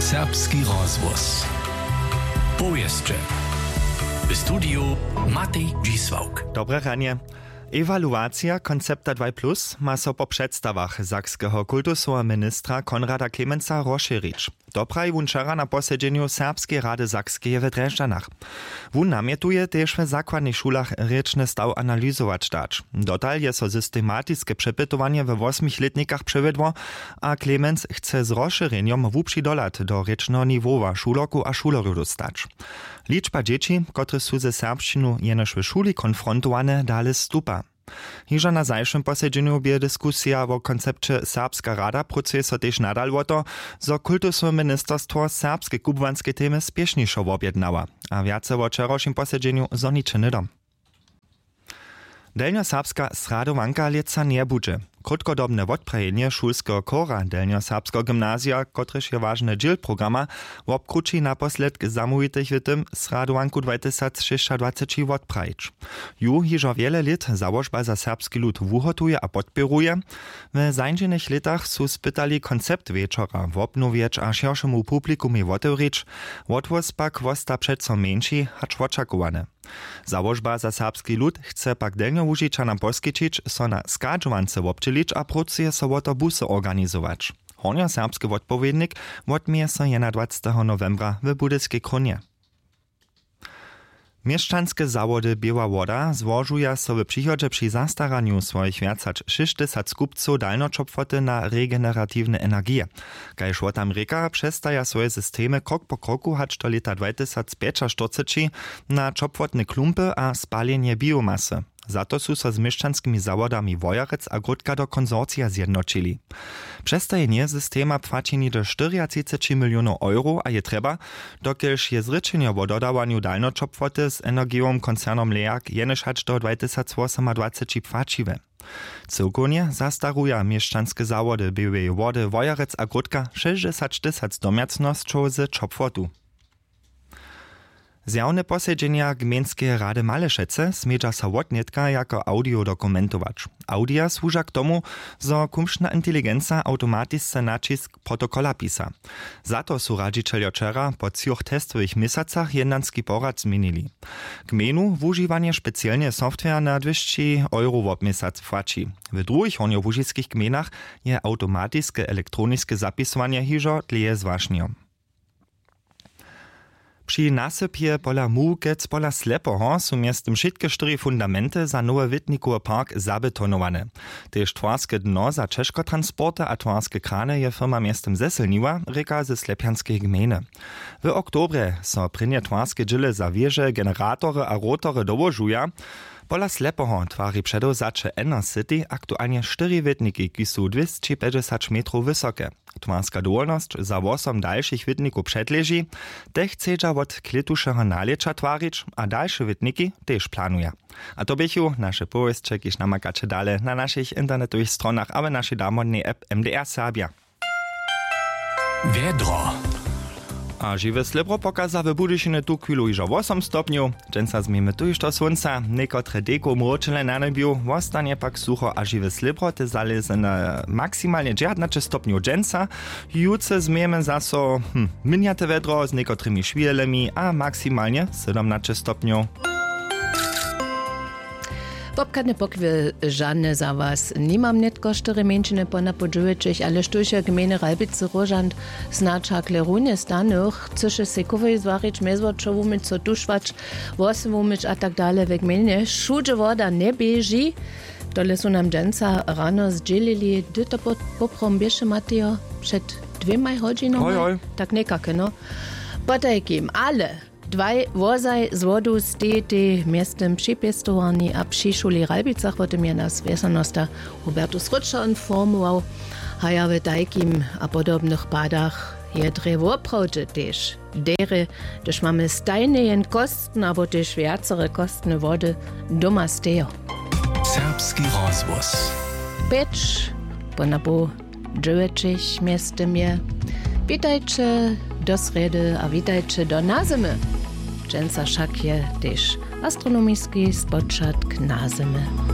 Serbski rozhłos. Powieszcze. W studiu Matej Dzisłauk. Dobre ranie. Ewaluacja koncepta 2+, ma so po przedstawach sakskeho kultusowego ministra Konrada Klemensa rozšírić. To prawi wun wczoraj na posiedzeniu Serbskiej Rady Sakskiej w Drezdanach. Wun namietuje też w zakładnych szulach ryczny staw analizować dać. Dotal je so systematiskie przepytowanie w 8-letnikach przewiedło, a Klemens chce z rozszerzeniem wuprzy dolat do rycznego niwowa szuloku a szulerów dostać. Liczba dzieci, które są ze serbszczyną jenoż w szuli konfrontowane, dalej stupa. Hižo na zajszym posiedzeniu bie dyskusja o koncepcie Serbska Rada pracuje so też nadal o to, zo kultusowe ministerstwo serbskie kubłanskie temy spieszniejszo objednała, a wiace o wczorajszym posiedzeniu zo niczy dom. Delnjoserbska sradowanka leca nie budże. Krótkodobne odprajenie szulskiego kora Delnjoserbskiego gimnazja, kotreż je ważny dziel programa, obkruči naposled zamówitych w tym sradowanku 2026 odprajić. Ju hižo wiele lat założba za serbski lud wuhotuje a podpieruje. W zańdźenych latach su spytali koncept wieczora wobnowieć a szerszemu publikumie otewrić, odwóz pak wosta přeco mniejszy, hacz očakowane. Założba za serbski lud chce pak delnjowužičanom poskyčić, so na skadżowance občelić a pracuje so autobusy organizować. Hornjoserbski odpowiednik odmije so 21. novembra w Budyskiej Kronie. Mieszczanskie zawody Biała Woda złożują so w przychodzie przy zastaraniu swoich więcać 60 skupców dalnoczopwoty na regeneratywne energie. Kajż tam reka przestaja swoje systemy krok po kroku hać do lata 2045 na czopwotne klumpy a spalenie biomasy. Za to su so z mieszczanskimi zawodami Wojarec a Gródka do konsorcja zjednoczyli. Przestajenie systema płaceni do 40 milionów euro, a je trzeba, dokielż je zryczenie o dodawaniu dalnoczopwoty z energią koncernom Leak jenoż hać do 2028 płaciwe. Całkonie zastaruje mieszczanskie zawody Białej Wody Wojarec a Gródka 60 tysięcy domiacnością z czopwotu. Zjawne posiedzenia Gmieńskiej Rady Malešece smieđa sa wotnetka jako audio dokumentować. Audia służa k tomu, zo kumšna inteligenca automatisce nacisk protokola pisa. Za to su radzicieljo wczera po 3 testowych miesacach jednanski porad zmienili. Gmenu wužiwanie specjalnie software na 200 euro w miesiąc płaci. W drugich hornjowužickich gmenach je automatiskie elektroniskie zapisowanie hižo tleje zwažnio. Przy nasypie pola Mułkec pola Slepoho su miestem wszystkie 4 fundamenty za nowy Witnikowy park zabetonowane. Tež twarskie dno za Czeszkotransporte a twarskie krany je firma miestem zeselniła, reka ze Slepianskiej gminy. W oktobre so prynie twarskie dżile za wieże, generatory a rotory dołożuja. Pola Slepoho tvari předozače Enercity aktualnie 4 witniki, ki su 250 metrów wysokie. Twarska dowolność za 8 dalszych witników przedleży, te chcedza od klituszego nalecza twarić, a dalsze witniki też planuje. A to bychu nasze powieście, kiż namakacie dalej na naszych internetowych stronach, a w naszej darmodnej app MDR Serbia. Wiedro. A živé slibro pokaza v Budyšine tu chvíľu ižo 8 stopňov, dženca zmieme tu išto slunca, nekotre deko mročele na nebiu, ostane pak sucho a živé slibro te zaleze na maksimálne 19 stopňov dženca, juce zmieme zaso miniate vedro s nekotrými švielemi a maksimálne 17 stopňov. Popkadne pokwy żadne za was. Nimam netko 4 mężczyzny po napodżujących, ale sztusia gminy Ralbice Rożant znacza klerunie stanych, chcesz sekowej zwarić, mezwoczo umyć, co duszwać, włosy umyć, a tak dalej w gminie. Szudzie woda nie bieży. Dole są nam dżęca rano zdzielili, gdy to poprom biesze Mateo przed 2 godzinami. Tak nekake, no. Potajkim, ale 2 wozaj z wodu stejte miestem przypiestowani a przy szuli Ralbicach, o tym je nas wiesaноста Hubertus Rutscher informował, a ja w takim a podobnych padach je drewo oprawdźe też. Dere, gdyż mamy stajne kosten, aber też więcere kostne wody doma stejo. Serbski rozhłos. Pecz, ponabo dżułeczych miestem je. Witajcie do sredy, a witajcie do nazimy. Dżęca szak je też astronomiski spoczatk nazimy.